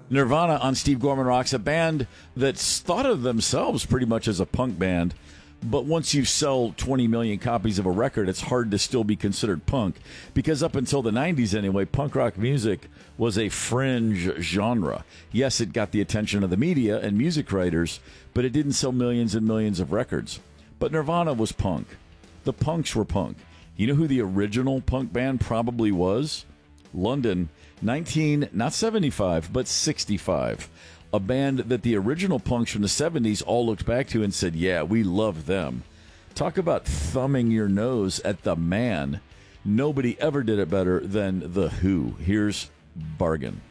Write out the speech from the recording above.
Nirvana on Steve Gorman Rocks, a band that's thought of themselves pretty much as a punk band, but once you sell 20 million copies of a record, it's hard to still be considered punk, because up until the 90s anyway, punk rock music was a fringe genre. Yes, it got the attention of the media and music writers, but it didn't sell millions and millions of records. But Nirvana was punk. The punks were punk. You know who the original punk band probably was? London, not 75, but 65. A band that the original punks from the 70s all looked back to and said, yeah, we love them. Talk about thumbing your nose at the man. Nobody ever did it better than The Who. Here's Bargain.